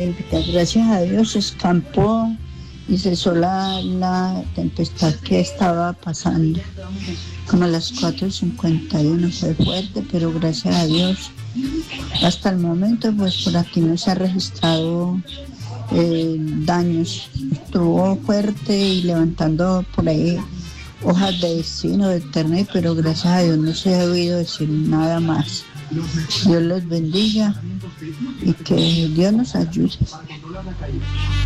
olímpica. Gracias a Dios se escampó y cesó la tempestad que estaba pasando. Como a las 4:51 fue fuerte, pero gracias a Dios hasta el momento pues por aquí no se ha registrado daños. Estuvo fuerte y levantando por ahí hojas de destino, de Eternit, pero gracias a Dios no se ha oído decir nada más. Dios los bendiga y que Dios nos ayude.